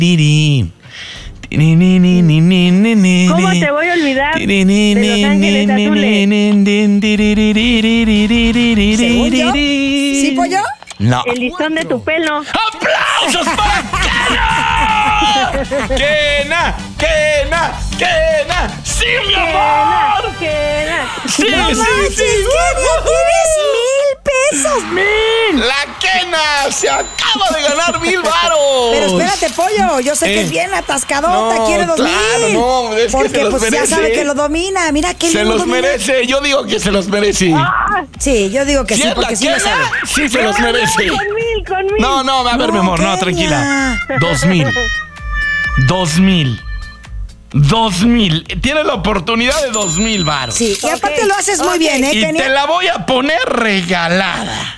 Tirín. ¿Cómo te voy a olvidar de Los Ángeles Azules? ¿Según yo? ¿Sí, pollo? No. El listón de tu pelo. ¡Aplausos para Kena! ¡Kena! ¡Kena! ¡Kena! ¡Sí, mi amor! Sí, ¡No sí, manches, sí. Kenia! ¡Tienes 1,000 pesos! ¡La Kena se acaba de ganar 1,000 varos! Pero espérate, pollo. Yo sé que es bien atascadota. No, quiere 2,000. claro, no, es que porque se los pues merece. ya sabe que lo domina. Mira qué Se lindo los domina. merece. Yo digo que se los merece. Sí, yo digo que sí, es porque la sí lo Kena, sabe. sí se los merece. Con mil. No, a ver, mi amor, no, Kenia. tranquila. 2,000. Tienes la oportunidad de 2,000 varos. Sí, y aparte lo haces muy bien, Y Kenia? te la voy a poner regalada.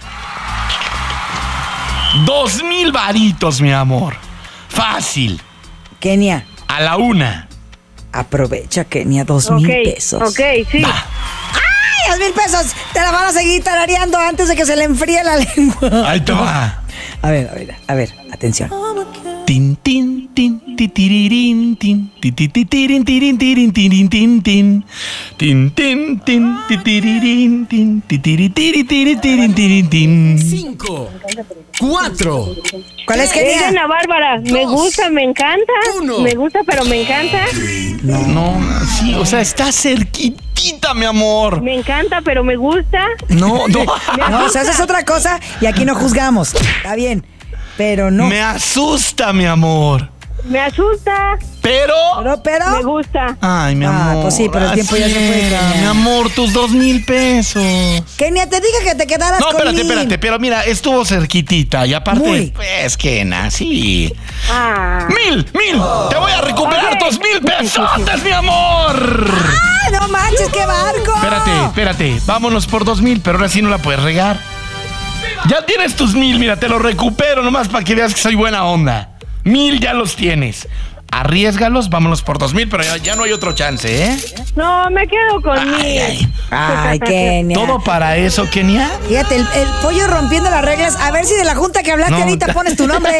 2,000 varitos, mi amor. Fácil. Kenia, A la una. aprovecha, Kenia, 2,000 pesos. Ok, sí. Va. ¡Ay, 2,000 pesos! Te la van a seguir tarareando antes de que se le enfríe la lengua. Ahí te va. A ver, atención. Tin, tin, tin, titirirín, tin, tititirin, tirin, tirin, tirin, tin, tin. Tin, tin, tin, titirirín, tin, titiritiri, tirin, tirin, tirin, tin. 5, 4, ¿Cuál es, Es Kenia? Ana Bárbara. Me gusta, me encanta. Uno. Me gusta, pero me encanta. No, sí, o sea, está cerquitita, mi amor. Me encanta, pero me gusta. No. No, o sea, esa es otra cosa y aquí no juzgamos. Está bien, pero no. Me asusta, mi amor. Me asusta. Pero. Pero. Me gusta. Ay, mi Ah, amor. pues sí, pero el tiempo ya se fue, Asiela, Kenia. mi amor, tus 2,000 pesos. Kenia, te dije que te quedaras No, con espérate, 1,000. pero mira, estuvo cerquitita y aparte, Muy. pues, Kena, sí. Ah. 1,000. Te voy a recuperar Ok. tus 1,000 pesotes, mi amor. ¡Ah, no manches, qué barco! Espérate, vámonos por 2,000, pero ahora sí no la puedes regar. Ya tienes tus 1,000, mira, te los recupero nomás para que veas que soy buena onda. 1,000 ya los tienes. Arriésgalos, vámonos por 2,000, pero ya no hay otro chance, ¿eh? No, me quedo con mil. Ay, Kenia. ¿Todo para eso, Kenia? Fíjate, el pollo rompiendo las reglas. A ver si de la junta que hablaste No. ahorita pones tu nombre.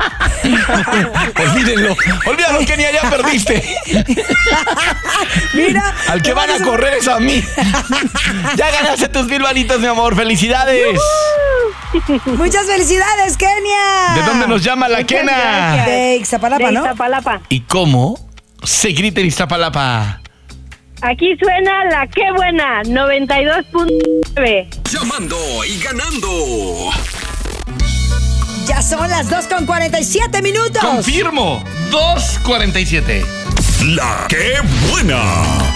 Olvídalo, Kenia, ya perdiste. Mira. Al que van a correr es a mí. Ya ganaste tus 1,000 varitas, mi amor. ¡Felicidades! Muchas felicidades, Kenia. ¿De dónde nos llama la Muchas Kena? gracias. De Ixtapalapa, De ¿no? Iztapalapa. ¿Y cómo se grita en Iztapalapa? Aquí suena la Qué Buena, 92.9. llamando y ganando. Ya son las 2:47 minutos. Confirmo, 2:47. La que buena.